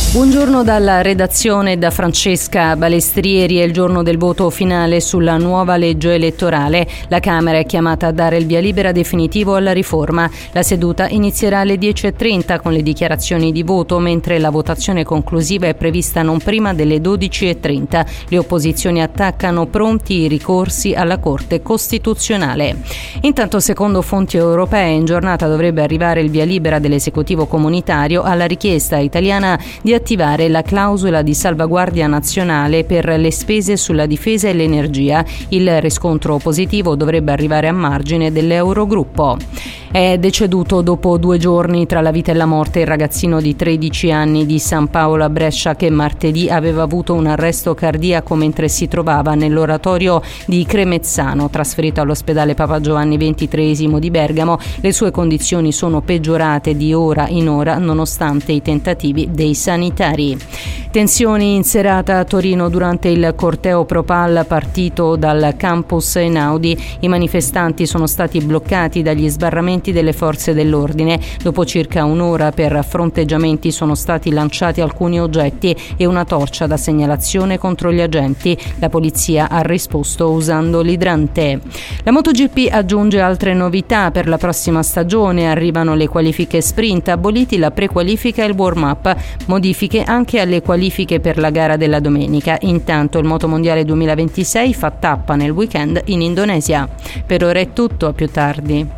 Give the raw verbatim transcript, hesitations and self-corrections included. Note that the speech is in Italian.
Buongiorno dalla redazione da Francesca Balestrieri. È il giorno del voto finale sulla nuova legge elettorale. La Camera è chiamata a dare il via libera definitivo alla riforma. La seduta inizierà alle dieci e trenta con le dichiarazioni di voto, mentre la votazione conclusiva è prevista non prima delle dodici e trenta. Le opposizioni attaccano pronti i ricorsi alla Corte Costituzionale. Intanto, secondo fonti europee, in giornata dovrebbe arrivare il via libera dell'esecutivo comunitario alla richiesta italiana di attivare la clausola di salvaguardia nazionale per le spese sulla difesa e l'energia. Il riscontro positivo dovrebbe arrivare a margine dell'Eurogruppo. È deceduto dopo due giorni tra la vita e la morte il ragazzino di tredici anni di San Paolo a Brescia, che martedì aveva avuto un arresto cardiaco mentre si trovava nell'oratorio di Cremezzano, trasferito all'ospedale Papa Giovanni ventitreesimo di Bergamo. Le sue condizioni sono peggiorate di ora in ora nonostante i tentativi dei sanitari. Tensioni in serata a Torino durante il corteo Propal partito dal campus Einaudi. I manifestanti sono stati bloccati dagli sbarramenti delle forze dell'ordine. Dopo circa un'ora per fronteggiamenti sono stati lanciati alcuni oggetti e una torcia da segnalazione contro gli agenti. La polizia ha risposto usando l'idrante. La MotoGP aggiunge altre novità per la prossima stagione. Arrivano le qualifiche sprint, aboliti la prequalifica e il warm-up, modifiche anche alle qualifiche per la gara della domenica. Intanto il Motomondiale duemilaventisei fa tappa nel weekend in Indonesia. Per ora è tutto, a più tardi.